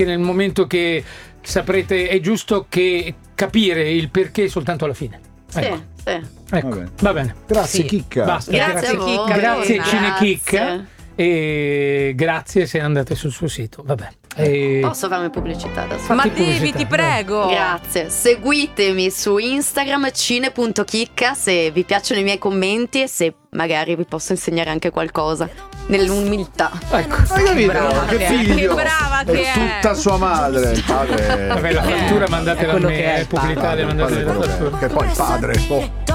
che nel momento che saprete, è giusto che capire il perché soltanto alla fine. Ecco. Ecco, va bene. Grazie Sì, Chicca. Basta. Grazie a voi. Grazie Cinechicca. Grazie. E grazie se andate sul suo sito. Vabbè. Posso farmi pubblicità adesso? Fatti Ma pubblicità, devi, ti prego. Grazie. Seguitemi su Instagram cine.chicca se vi piacciono i miei commenti e se magari vi posso insegnare anche qualcosa nell'umiltà. Ecco. Hai capito? Brava Che che è. figlio! Che brava che è. Tutta sua madre. Il padre. Vabbè, la fattura mandatela a quello che è me, il pubblicate, Padre, mandatela la quello che è. fattura. Che poi il padre.